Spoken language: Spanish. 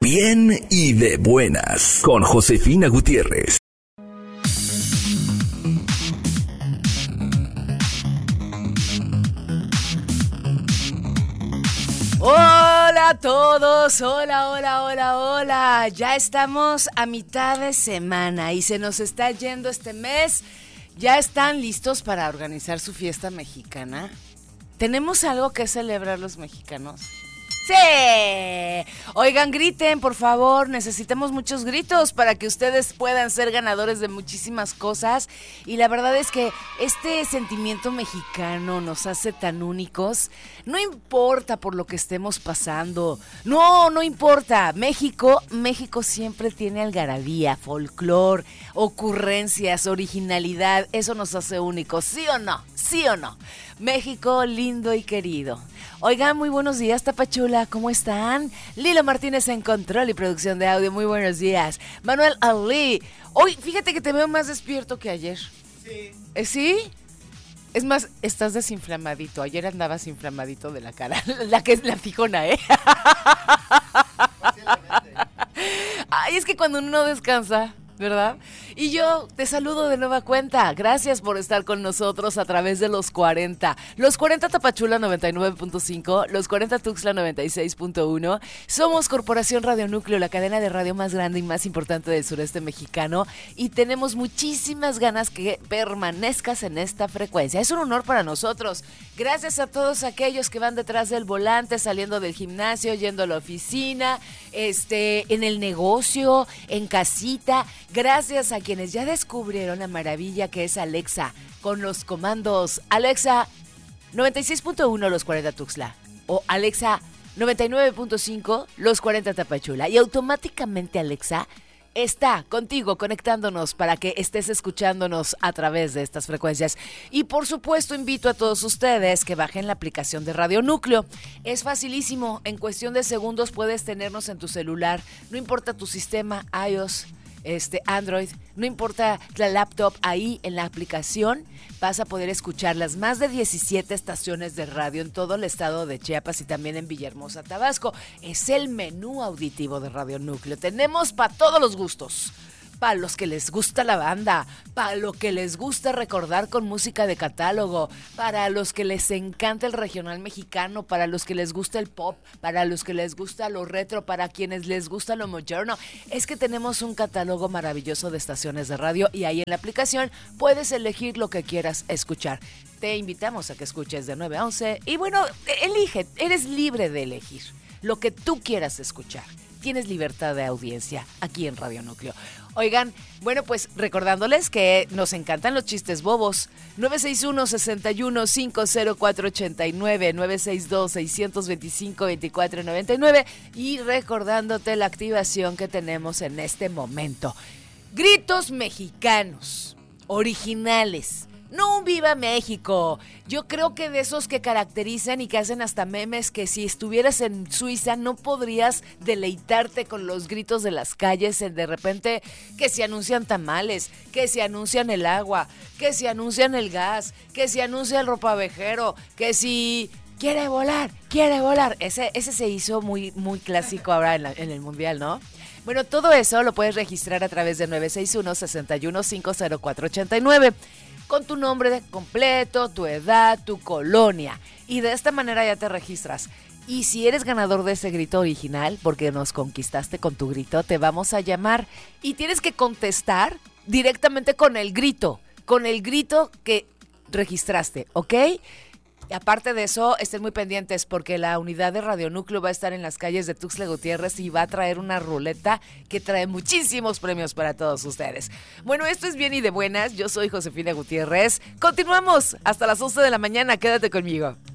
bien y de buenas con Josefina Gutiérrez. Hola a todos, hola. Ya estamos a mitad de semana y se nos está yendo este mes. ¿Ya están listos para organizar su fiesta mexicana? ¿Tenemos algo que celebrar los mexicanos? ¡Sí! Oigan, griten, por favor. Necesitamos muchos gritos para que ustedes puedan ser ganadores de muchísimas cosas. Y la verdad es que este sentimiento mexicano nos hace tan únicos. No importa por lo que estemos pasando. No importa. México siempre tiene algarabía, folclor, ocurrencias, originalidad. Eso nos hace únicos. ¿Sí o no? ¿Sí o no? México lindo y querido. Oigan, muy buenos días, Tapachula, ¿cómo están? Lilo Martínez en control y producción de audio, muy buenos días. Manuel Ali, hoy fíjate que te veo más despierto que ayer. Sí. ¿Sí? Es más, estás desinflamadito, ayer andabas inflamadito de la cara, la que es la fijona, ¿eh? Ay, es que cuando uno no descansa, ¿verdad? Y yo te saludo de nueva cuenta. Gracias por estar con nosotros a través de los 40. Los 40 Tapachula 99.5, los 40 Tuxtla 96.1. Somos Corporación Radio Núcleo, la cadena de radio más grande y más importante del sureste mexicano. Y tenemos muchísimas ganas que permanezcas en esta frecuencia. Es un honor para nosotros. Gracias a todos aquellos que van detrás del volante, saliendo del gimnasio, yendo a la oficina, en el negocio, en casita. Gracias a quienes ya descubrieron la maravilla que es Alexa, con los comandos Alexa 96.1 los 40 Tuxtla o Alexa 99.5 los 40 Tapachula, y automáticamente Alexa está contigo conectándonos para que estés escuchándonos a través de estas frecuencias. Y por supuesto invito a todos ustedes que bajen la aplicación de Radio Núcleo. Es facilísimo, en cuestión de segundos puedes tenernos en tu celular, no importa tu sistema iOS, Android, no importa la laptop, ahí en la aplicación vas a poder escuchar las más de 17 estaciones de radio en todo el estado de Chiapas y también en Villahermosa, Tabasco. Es el menú auditivo de Radio Núcleo. Tenemos para todos los gustos. Para los que les gusta la banda, para los que les gusta recordar con música de catálogo, para los que les encanta el regional mexicano, para los que les gusta el pop, para los que les gusta lo retro, para quienes les gusta lo moderno. Es que tenemos un catálogo maravilloso de estaciones de radio y ahí en la aplicación puedes elegir lo que quieras escuchar. Te invitamos a que escuches de 9 a 11 y bueno, elige, eres libre de elegir lo que tú quieras escuchar. Tienes libertad de audiencia aquí en Radio Núcleo. Oigan, bueno, pues recordándoles que nos encantan los chistes bobos. 961-61-50489, 962-625-2499 y recordándote la activación que tenemos en este momento. Gritos mexicanos, originales. No un Viva México. Yo creo que de esos que caracterizan y que hacen hasta memes, que si estuvieras en Suiza no podrías deleitarte con los gritos de las calles, de repente que se anuncian tamales, que se anuncian el agua, que se anuncian el gas, que se anuncia el ropavejero, que si quiere volar. Ese se hizo muy clásico ahora en el Mundial, ¿no? Bueno, todo eso lo puedes registrar a través de 961-61-50489. Con tu nombre completo, tu edad, tu colonia. Y de esta manera ya te registras. Y si eres ganador de ese grito original, porque nos conquistaste con tu grito, te vamos a llamar. Y tienes que contestar directamente con el grito que registraste, ¿ok? Y aparte de eso, estén muy pendientes porque la unidad de Radio Núcleo va a estar en las calles de Tuxtla Gutiérrez y va a traer una ruleta que trae muchísimos premios para todos ustedes. Bueno, esto es Bien y de Buenas. Yo soy Josefina Gutiérrez. Continuamos hasta las 11 de la mañana. Quédate conmigo.